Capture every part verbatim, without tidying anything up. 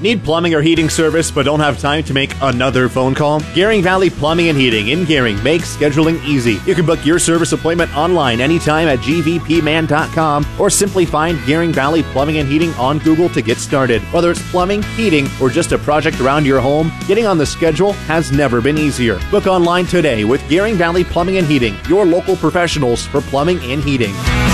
Need plumbing or heating service but don't have time to make another phone call? Gearing Valley Plumbing and Heating in Gearing makes scheduling easy. You can book your service appointment online anytime at g v p man dot com or simply find Gearing Valley Plumbing and Heating on Google to get started. Whether it's plumbing, heating, or just a project around your home, getting on the schedule has never been easier. Book online today with Gearing Valley Plumbing and Heating, your local professionals for plumbing and heating.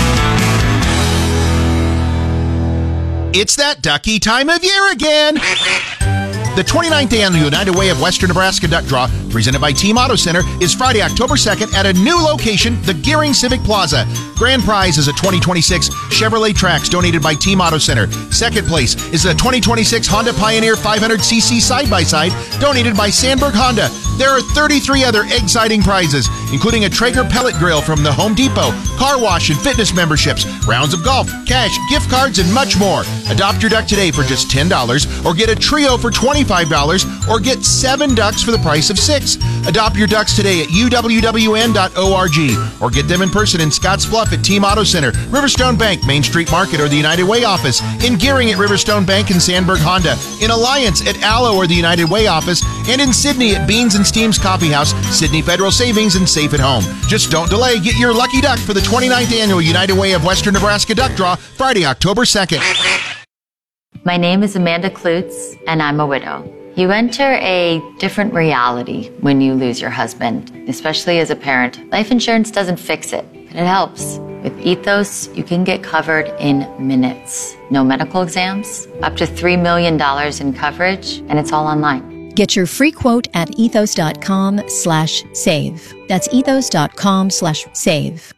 It's that ducky time of year again. The twenty-ninth Annual United Way of Western Nebraska Duck Draw, presented by Team Auto Center, is Friday, October second at a new location, the Gearing Civic Plaza. Grand prize is a twenty twenty-six Chevrolet Trax donated by Team Auto Center. Second place is a twenty twenty-six Honda Pioneer five hundred c c side-by-side donated by Sandberg Honda. There are thirty-three other exciting prizes, including a Traeger pellet grill from the Home Depot, car wash and fitness memberships, rounds of golf, cash, gift cards, and much more. Adopt your duck today for just ten dollars, or get a trio for twenty-five dollars, or get seven ducks for the price of six. Adopt your ducks today at u w w n dot org, or get them in person in Scotts Bluff at Team Auto Center, Riverstone Bank, Main Street Market, or the United Way office, in Gearing at Riverstone Bank and Sandberg Honda, in Alliance at Allo or the United Way office, and in Sydney at Beans and Steam's Coffee House, Sydney Federal Savings, and Safe at Home. Just don't delay. Get your lucky duck for the twenty-ninth Annual United Way of Western Nebraska Duck Draw, Friday, October second. My name is Amanda Klutz, and I'm a widow. You enter a different reality when you lose your husband, especially as a parent. Life insurance doesn't fix it, but it helps. With Ethos, you can get covered in minutes. No medical exams, up to three million dollars in coverage, and it's all online. Get your free quote at ethos.com slash save. That's ethos.com slash save.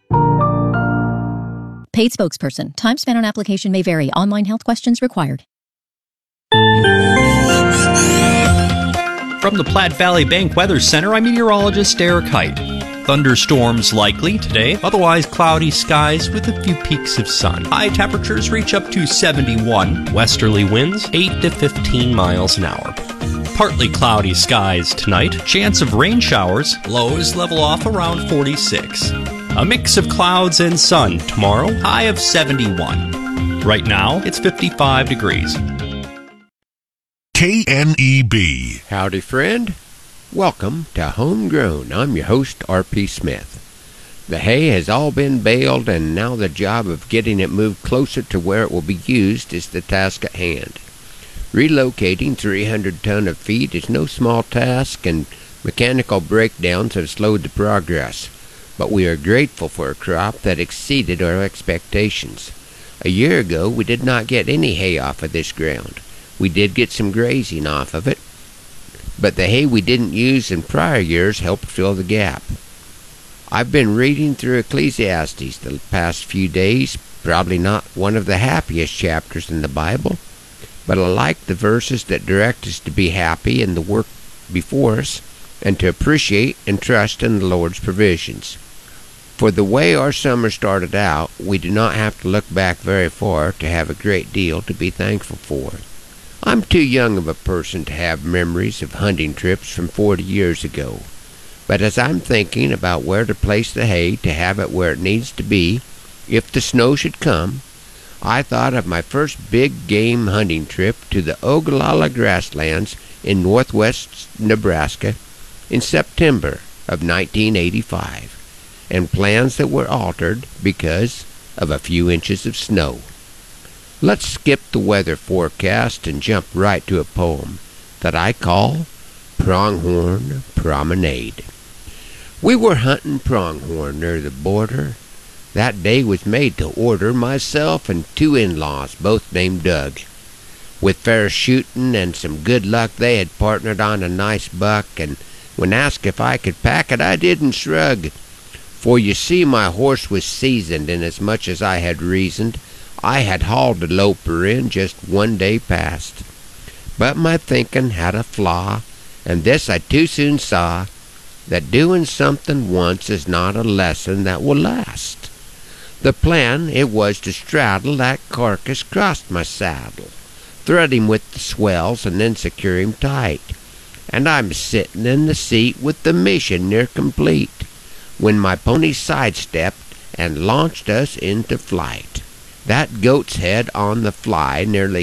Paid spokesperson. Time spent on application may vary. Online health questions required. From the Platte Valley Bank Weather Center, I'm meteorologist Eric Height. Thunderstorms likely today, otherwise cloudy skies with a few peaks of sun. High temperatures reach up to seventy-one. Westerly winds eight to fifteen miles an hour. Partly cloudy skies tonight. Chance of rain showers. Lows level off around forty-six. A mix of clouds and sun tomorrow. High of seventy-one. Right now, it's fifty-five degrees. K N E B. Howdy, friend. Welcome to Homegrown. I'm your host, R P Smith. The hay has all been baled, and now the job of getting it moved closer to where it will be used is the task at hand. Relocating three hundred ton of feed is no small task, and mechanical breakdowns have slowed the progress. But we are grateful for a crop that exceeded our expectations. A year ago, we did not get any hay off of this ground. We did get some grazing off of it, but the hay we didn't use in prior years helped fill the gap. I've been reading through Ecclesiastes the past few days, probably not one of the happiest chapters in the Bible, but I like the verses that direct us to be happy in the work before us and to appreciate and trust in the Lord's provisions. For the way our summer started out, we do not have to look back very far to have a great deal to be thankful for. I'm too young of a person to have memories of hunting trips from forty years ago, but as I'm thinking about where to place the hay to have it where it needs to be, if the snow should come, I thought of my first big game hunting trip to the Ogallala grasslands in northwest Nebraska in September of nineteen eighty-five, and plans that were altered because of a few inches of snow. Let's skip the weather forecast and jump right to a poem that I call Pronghorn Promenade. We were hunting pronghorn near the border. That day was made to order, myself and two in-laws, both named Doug. With fair shooting and some good luck, they had partnered on a nice buck, and when asked if I could pack it, I didn't shrug. For you see, my horse was seasoned, and as much as I had reasoned, I had hauled a loper in just one day past. But my thinking had a flaw, and this I too soon saw, that doing something once is not a lesson that will last. The plan, it was to straddle that carcass cross my saddle, thread him with the swells, and then secure him tight. And I'm sitting in the seat with the mission near complete, when my pony sidestepped and launched us into flight. That goat's head on the fly nearly